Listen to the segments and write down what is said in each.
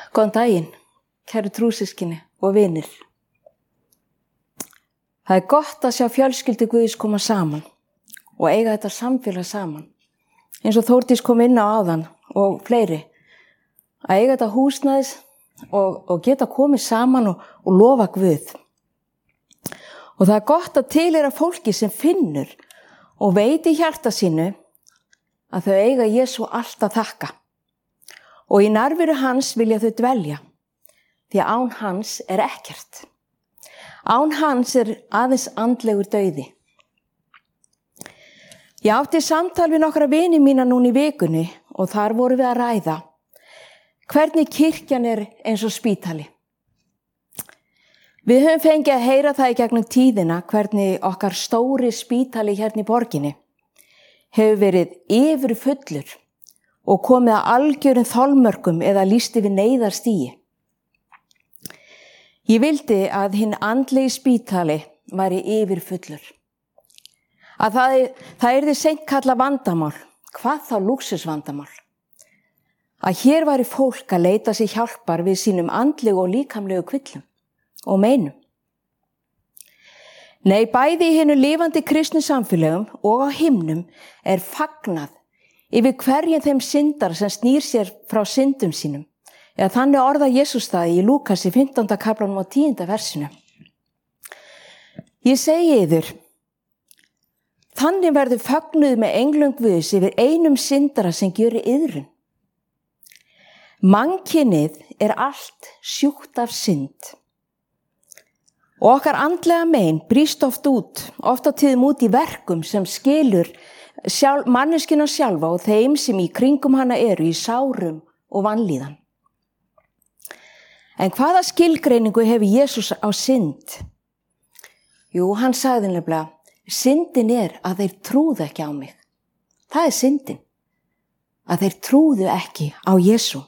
Góðan daginn, kæru trúsystkini og vinir. Það er gott að sjá fjölskyldu Guðs koma saman og eiga þetta samfélag saman. Eins og Þórdís kom inn á áðan og fleiri. Að eiga þetta húsnæðis og geta komið saman og lofa Guð. Og það er gott að tilheyra fólki sem finnur og veit í hjarta sínu að þau eiga Jesú allt að þakka. Og í nærveru hans vilja þau dvelja, því að án hans er ekkert. Án hans er aðeins andlegur dauði. Ég átti samtal við nokkra vini mína núna í vikunni og þar vorum við að ræða hvernig kirkjan er eins og spítali. Við höfum fengið að heyra það í gegnum tíðina hvernig okkar stóri spítali hérna í borginni hefur verið yfirfullur og komið að algjörum þolmörkum eða lýst yfir neyðarstigi. Ég vildi að hinn andlegi spítali væri yfirfullur. Að það yrði seint kallað vandamál, hvað þá lúxusvandamál. Að hér væri fólk að leita sér hjálpar við sínum andlegu og líkamlegu kvillum og meinum. Nei, bæði í hinnu lifandi kristnu samfélögum og á himnum er fagnað yfir hverjum þeim syndar sem snýr sér frá syndum sínum. Eða þannig orða Jesús það í Lúkasi 15. kaplanum og 10. versinu. Ég segi yður, þannig verður fögnuð með englum Guðs yfir einum syndara sem gjörir iðrun. Mannkynið er allt sjúkt af synd. Og okkar andlega mein brýst oft á tíðum út í verkum sem skilur manneskina sjálfa og þeim sem í kringum hana eru í sárum og vanlíðan. En hvaða skilgreiningu hefur Jesús á synd? Jú, hann sagði nefnilega, syndin er að þeir trúðu ekki á mig. Það er syndin, að þeir trúðu ekki á Jesú.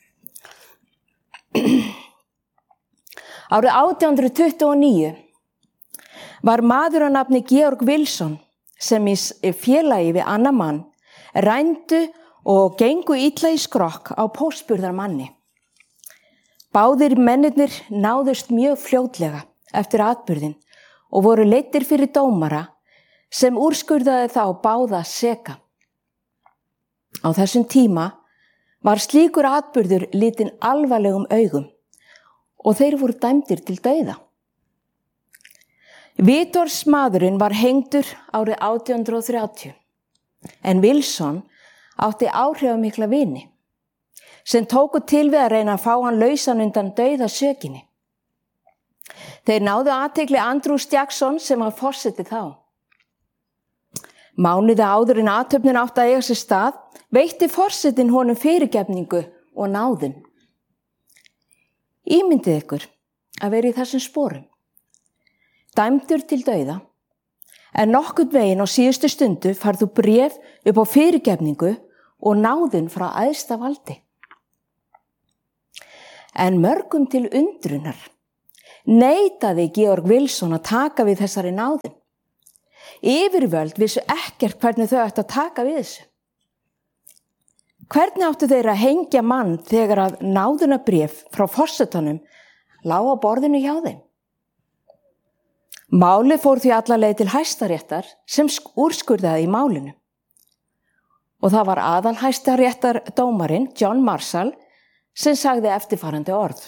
Árið 1829 var maður á nafni Georg Wilson sem í félagi við annan mann rændu og gengu illa í skrokk á póstburðarmanni. Báðir mennirnir náðust mjög fljótlega eftir atburðinn og voru leiddir fyrir dómara sem úrskurðaði þá báða seka. Á þessum tíma var slíkur atburður litinn alvarlegum augum og þeir voru dæmdir til dauða. Vitorsmaðurinn var hengdur árið 1830, en Wilson átti áhrifamikla vini, sem tóku til við að reyna að fá hann lausan undan dauðasökinni. Þeir náðu athygli Andrews Jackson sem var forseti þá. Mánuði áður en athöfnin átti að eiga sér stað, veitti forsetinn honum fyrirgefningu og náðun. Ímyndið ykkur að vera í þessum sporum. Dæmdur til dauða, en nokkurn veginn á síðustu stundu færðu bréf upp á fyrirgefningu og náðun frá æðsta valdi. En mörgum til undrunar neitaði Georg Wilson að taka við þessari náðun. Yfirvöld vissu ekkert hvernig þau ættu að taka við þessu. Hvernig áttu þeir að hengja mann þegar að náðunarbréf frá forsetanum lá á borðinu hjá þeim? Málið fór því alla leið til Hæstaréttar sem úrskurðaði í málinu. Og það var aðal Hæstaréttardómarinn John Marshall sem sagði eftirfarandi orð.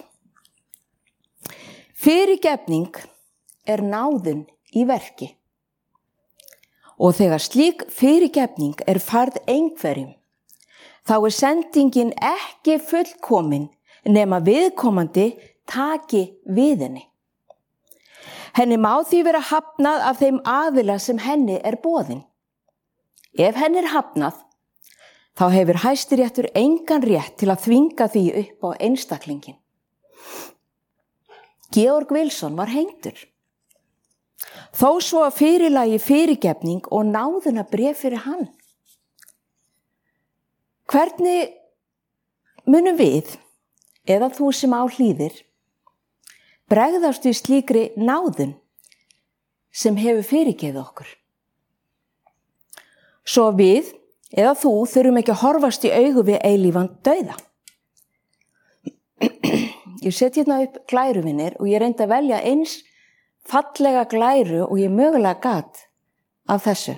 Fyrirgefning er náðun í verki. Og þegar slík fyrirgefning er færð einhverjum, þá er sendingin ekki fullkomin nema viðkomandi taki við henni. Henni má því vera hafnað af þeim aðila sem henni er boðin. Ef henni er hafnað, þá hefur Hæstiréttur engan rétt til að þvinga því upp á einstaklingin. Georg Wilson var hengdur. Þó svo að fyrirlagi fyrirgefning og náðunarbréf fyrir hann. Hvernig munum við, eða þú sem á hlýðir, bregðast við slíkri náðun sem hefur fyrirgefið okkur? Svo við, eða þú, þurfum ekki að horfast í augu við eilífan dauða. ég set hérna upp glæru minnir og ég reyndi að velja eins fallega glæru og ég mögulega gat af þessu.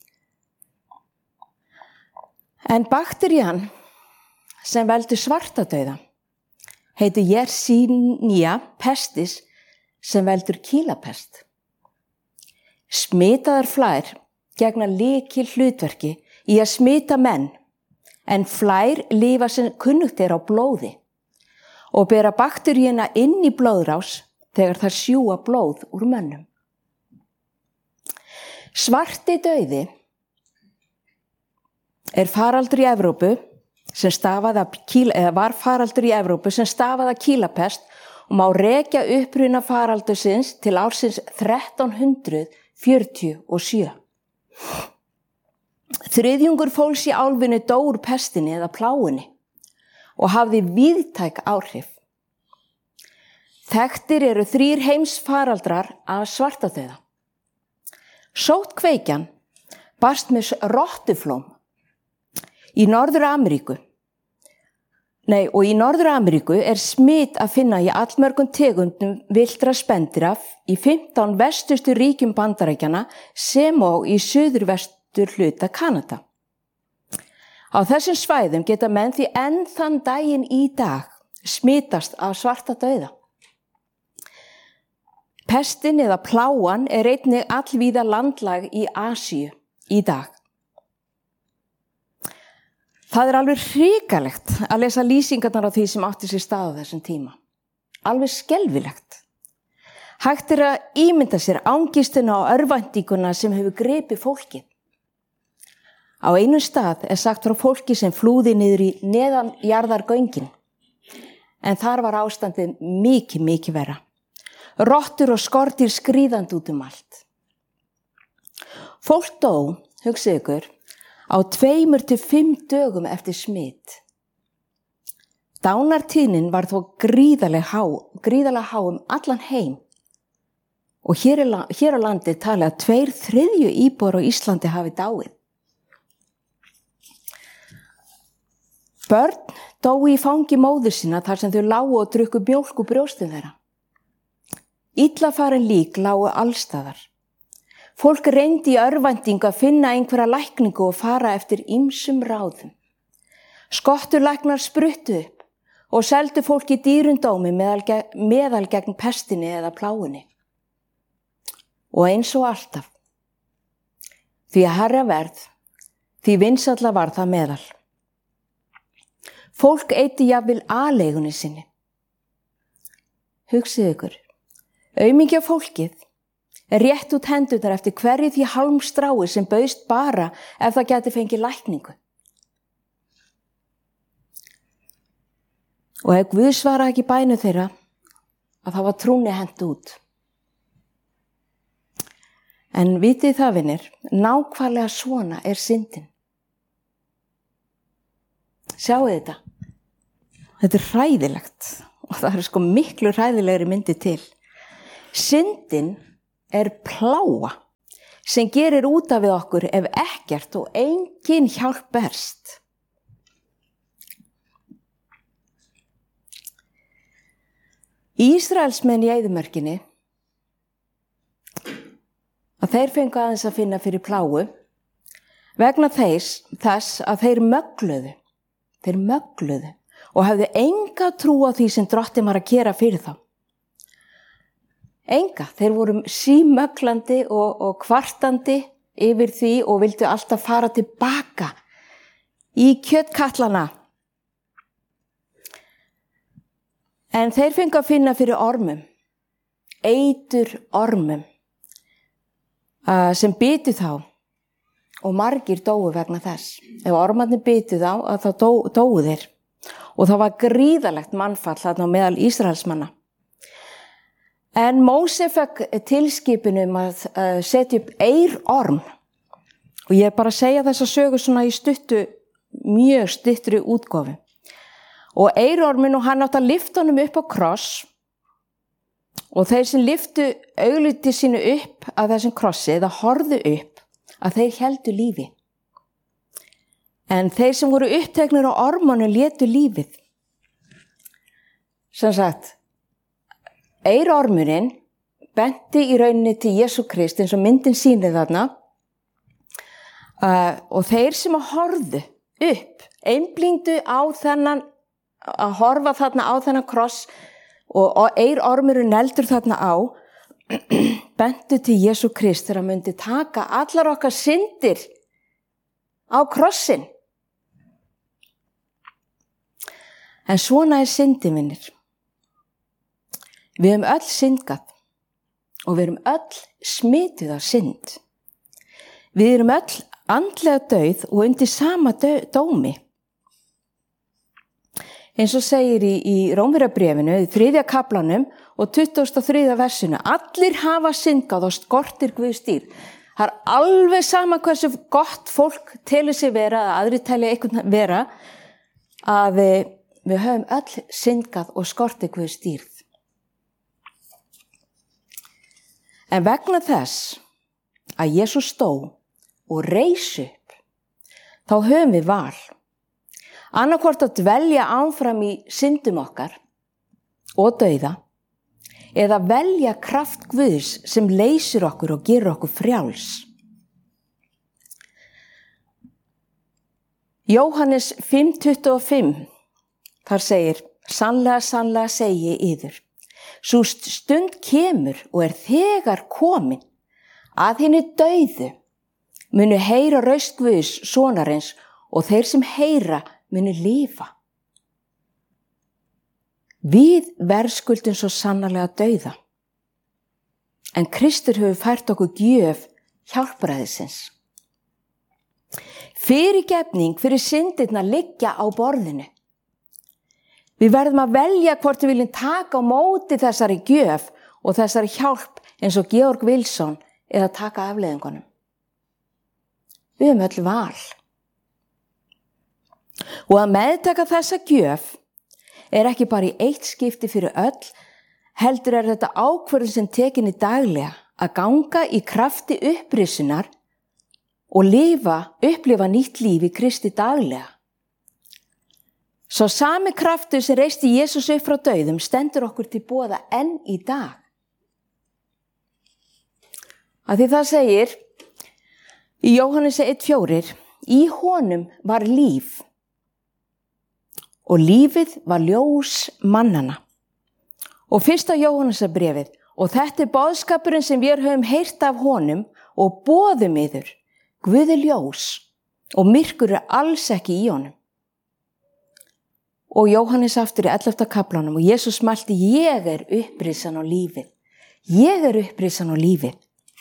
En bakterían sem veldur svartadauða heitir Yersinia pestis sem veldur kýlapest. Smitaðar flær gegna lykil hlutverki í að smita menn, en flær lifa sem kunnugt á blóði og bera bakteríuna inn í blóðrás þegar þær sjúga blóð úr mönnum. Svarti dauði faraldur í Evrópu sem var faraldur í Evrópu sem stafaði af kýlapest og má rekja uppruna faraldursins til ársins 1347. Þriðjungur fólks í álfunni dó úr pestinni eða plágunni og hafði víðtæk áhrif. Þekktir eru 3 heimsfaraldrar af svartadauða. Sóttkveikjan barst með rottuflóm í Norður-Ameríku. Og í Norður-Ameríku smit að finna í allmörgum tegundum villtra spendýra í 15 vestustu ríkjum Bandaríkjanna sem og í suðurvestur hluta Kanada. Á þessum svæðum geta menn því enn þann daginn í dag smitast af svartadauða. Pestin eða plágan einnig allvíða landlæg í Asíu í dag. Það alveg hrikalegt að lesa lýsingarnar á því sem átti sér stað á þessum tíma. Alveg skelfilegt. Hægt að ímynda sér angistuna og örvæntinguna sem hefur gripið fólkið. Á einum stað sagt frá fólki sem flúði niður í neðanjarðargöngin, en þar var ástandið mikið verra. Rottur og skordýr skríðandi út allt. Fólk dó, hugsið ykkur, á 2 til 5 dögum eftir smit. Dánartíðnin var þó gríðarlega há allan heim og hér á landi talið að 2/3 íbúar á Íslandi hafi dáið. Börn dóu í fangi móður sína þar sem þau lágu og drukku mjólk úr brjóstum þeirra. Illa farin lík lágu allstaðar. Fólk reyndi í örvæntingu að finna einhverja lækningu og fara eftir ýmsum ráðum. Skottulæknar spruttu upp og seldu fólki dýrundómi meðal gegn pestinni eða plágunni. Og eins og alltaf. Því að hærra verð, því vinsælla var það meðal. Fólk eyddi jafnvel aleigunni sinni. Hugsið ykkur, aumingja fólkið rétt út hendurnar eftir hverju því hálmstrái sem bauðst bara ef það gæti fengið lækningu. Og ef Guð svaraði ekki bænu þeirra, að það var trúnni hent út. En vitið það, vinir, nákvæmlega svona syndin. Sjáu þetta. Þetta hræðilegt og það sko miklu hræðilegri myndi til. Syndin plága sem gerir út af við okkur ef ekkert og engin hjálp berst. Ísraelsmenn í eyðimörkinni að þeir fengu aðeins að finna fyrir plágu vegna þess að þeir mögluðu og hafðu enga trú á því sem Drottinn var að gera fyrir þá. Enga, þeir voru símöglandi og kvartandi yfir því og vildu alltaf fara tilbaka í kjötkallana. En þeir fengu að finna fyrir ormum, eiturormum, sem bitu þá og margir dóu vegna þess. Ef ormarnir bitu þá dóu þeir og það var gríðarlegt mannfall þarna á meðal Ísraelsmanna. En Móse fekk tilskipun að setja upp eirorm og ég bara að segja þessa sögu svona í mjög stuttri útgáfu. Og eirormin og hann átti að lyfta honum upp á kross og þeir sem lyftu augliti sínu upp að þessum krossi eða horfðu upp að þeir héldu lífi. En þeir sem voru uppteknir á ormunum létu lífið. sem sagt, eirormurinn benti í rauninni til Jesú Krist eins og myndin sýnir þarna og þeir sem að horfðu upp, einblíndu á þennan, að horfa þarna á þennan kross og eirormurinn neldur þarna á, bentu til Jesú Krist þegar hann myndi taka allar okkar syndir á krossin. En svona syndin, vinir. Við höfum öll syndgað og við erum öll smituð af synd. Við erum öll andlega dauð og undir sama dómi. Eins og segir í Rómverjabréfinu, í 3. kaflanum og 23. versinu, allir hafa syndgað og skortir Guðs dýrð. Það er alveg sama hversu gott fólk telur sig vera, að aðrir telja einhvern vera, að við höfum öll syndgað og skortir Guðs dýrð. En vegna þess að Jesús dó og reis upp, þá höfum við val. Annarkvort að dvelja áfram í syndum okkar og dauða, eða velja kraft Guðs sem leysir okkur og gerir okkur frjáls. Jóhannes 5:25, þar segir, sannlega, sannlega segi ég yður, sú stund kemur og er þegar komin að hinni dauðu munu heyra raust Guðs sonarins og þeir sem heyra munu lifa. Við verðskuldum svo sannarlega dauða. En Kristur hefur fært okkur gjöf hjálpræðisins. Fyrirgefning fyrir syndirnar liggja á borðinu. Við verðum að velja hvort við viljum taka á móti þessari gjöf og þessari hjálp eins og Georg Wilson eða taka afleiðingunum. Við höfum öll val. Og að meðtaka þessa gjöf er ekki bara í eitt skipti fyrir öll, heldur er þetta ákvörðun sem tekin í daglega að ganga í krafti upprisunar og upplifa nýtt líf í Kristi daglega. Svo sami kraftur sem reisti Jesús upp frá dauðum stendur okkur til boða enn í dag. Að því það segir í Jóhannesi 1:4, í honum var líf og lífið var ljós mannana. Og 1. Jóhannesarbréfið, og þetta er boðskapurinn sem við höfum heyrt af honum og boðum yður, Guð er ljós og myrkur er alls ekki í honum. Og Jóhannes aftur í 11. kaflanum og Jesús mælti, ég er upprisan á lífið. Ég er upprisan á lífið.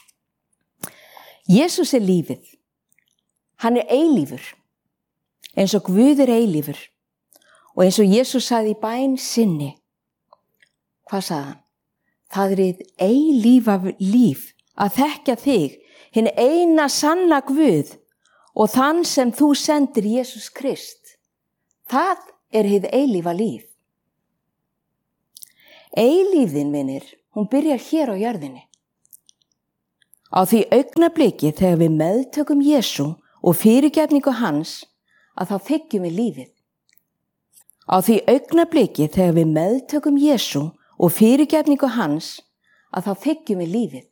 Jesús er lífið. Hann er eilífur, eins og Guð er eilífur. Og eins og Jesús sagði í bæn sinni, hvað sagði hann? Það er hið eilífa líf að þekkja þig, hinn eina sanna Guð og þann sem þú sendir Jesús Krist. Það er hið eilífa líf. Eilífðin, vinir, hún byrjar hér á jörðinni. Á því augnabliki þegar við meðtökum Jesú og fyrirgefningu hans, að þá þiggjum við lífið. Á því augnabliki þegar við meðtökum Jesú og fyrirgefningu hans, að þá þiggjum við lífið.